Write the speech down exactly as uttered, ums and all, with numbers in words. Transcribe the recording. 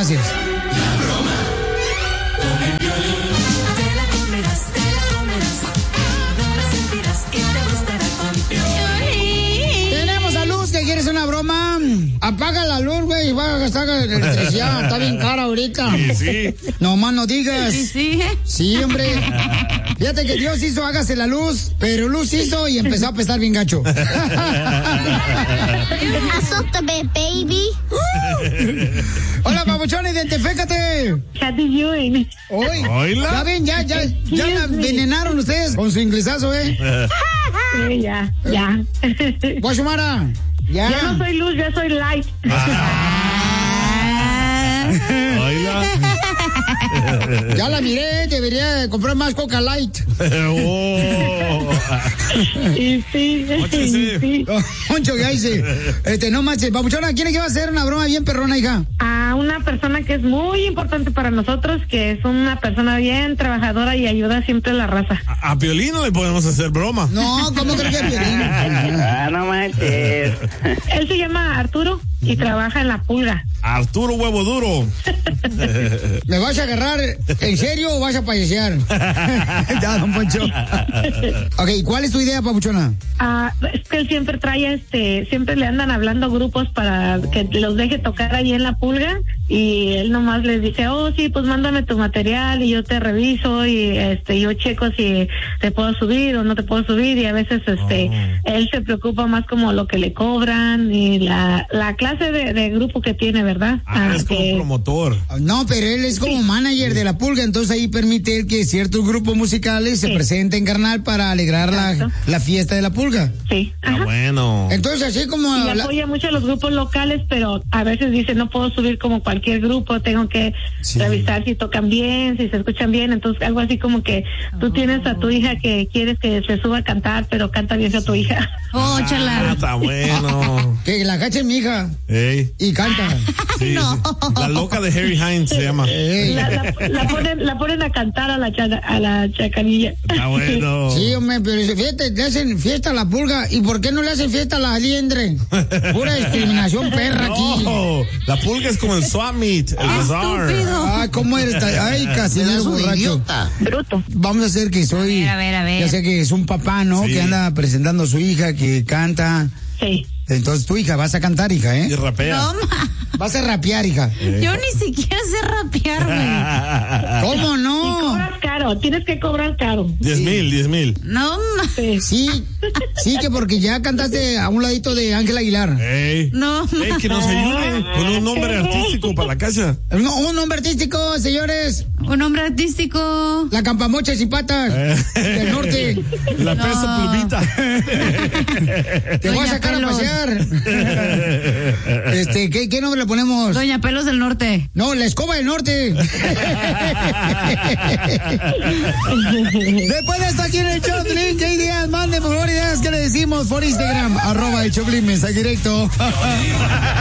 gracias. La broma con el Piolín. Te la comerás, te la comerás, no la sentirás y te gustará con Piolín. Tenemos a Luz que quiere hacer una broma. Apaga la luz, güey, y va a gastar electricidad. Está bien cara ahorita. Sí, sí. No más no digas. Sí, sí. Sí, hombre. Fíjate que Dios hizo, hágase la luz, pero Luz hizo y empezó a apestar bien gacho. Azótame, baby. Hola, papuchón, identifícate. How do you doing? Hoy. Hola. Ya ven, ya, ya, ya la envenenaron ustedes con su inglesazo, ¿eh? Sí, ya, ya. Guachumara. Ya. Ya no soy Luz, ya soy Light. Hola. Ya la miré, debería comprar más Coca Light. Oh. Y sí, y sí. Moncho, ¿qué dice? Este, no manches, papuchona, ¿quién es que va a hacer una broma bien perrona, hija? A una persona que es muy importante para nosotros, que es una persona bien trabajadora y ayuda siempre a la raza. A, a Piolín no le podemos hacer broma. No, ¿cómo crees que Piolín? Ah, no manches. Él se llama Arturo y trabaja en La Pulga. Arturo Huevo Duro. ¿Me vas a agarrar en serio o vas a payasear? Ya, don Poncho. Ok, ¿cuál es tu idea, papuchona? Ah, es que él siempre trae, este, siempre le andan hablando grupos para que los deje tocar ahí en La Pulga y él nomás les dice, oh sí, pues mándame tu material y yo te reviso y este, yo checo si te puedo subir o no te puedo subir y a veces este, oh. él se preocupa más como lo que le cobran y la, la clase de, de grupo que tiene, ¿verdad? Ah, ah es como que... promotor. No, pero él es como sí. manager de La Pulga, entonces ahí permite él que ciertos grupos musicales sí. se presenten, carnal, para alegrar la, la fiesta de La Pulga. Sí. Ah, bueno. Entonces así como... Y la... apoya mucho a los grupos locales, pero a veces dice, no puedo subir como cualquier grupo, tengo que sí. revisar si tocan bien, si se escuchan bien, entonces algo así como que tú tienes a tu hija que quieres que se suba a cantar, pero canta bien a tu hija. Oh, chala. Ah, está bueno. Que la cache mi hija. Ey. Y canta. Sí, no. sí. La loca de Harry Hines se llama. La, la, la, ponen, la ponen a cantar a la, chaca, a la chacanilla. Está bueno. Sí, hombre, pero fíjate, le hacen fiesta a La Pulga. ¿Y por qué no le hacen fiesta a la liendre? Pura discriminación perra no, aquí. La Pulga es como el Swap Meet, el bazar. Ay, ¿cómo eres? Ay, casi eres borracho. Bruto. Vamos a hacer que soy... A ver, a ver, a ver. Ya sé que es un papá, ¿no? Sí. Que anda presentando a su hija, que canta. Sí. Entonces tu hija, vas a cantar, hija, ¿eh? Y rapea. No, ma. Vas a rapear, hija. Yo ni siquiera sé rapear, güey. ¿Cómo Y no? cobras caro, tienes que cobrar caro. Diez Sí. mil, diez mil. No, ma. Sí. Sí, sí, que porque ya cantaste a un ladito de Ángel Aguilar. Ey. No, Ey, que nos ayuden con un nombre artístico para la casa. No, un nombre artístico, señores. un nombre artístico. La Campamochas y Patas del norte. La No. peso plumita. Te voy a Doña sacar Pelos. a pasear. Este, ¿qué, qué nombre le ponemos? Doña Pelos del Norte. No, la Escoba del Norte. Después de esto aquí en el Choplin, ¿qué ideas? Mande por favor ideas que le decimos por Instagram, arroba el Choplin, mensaje directo.